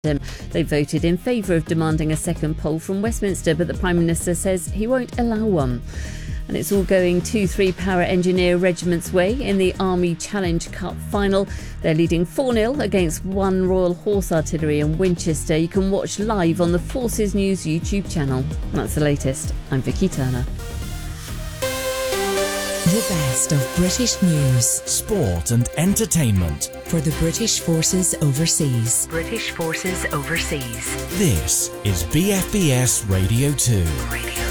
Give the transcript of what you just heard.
They voted in favour of demanding a second poll from Westminster, but the Prime Minister says he won't allow one. And it's all going 2-3 Para Engineer Regiment's way in the Army Challenge Cup final. They're leading 4-0 against 1 Royal Horse Artillery in Winchester. You can watch live on the Forces News YouTube channel. That's the latest. I'm Vicky Turner. The best of British news, sport and entertainment for the British Forces Overseas. British Forces Overseas. This is BFBS Radio 2.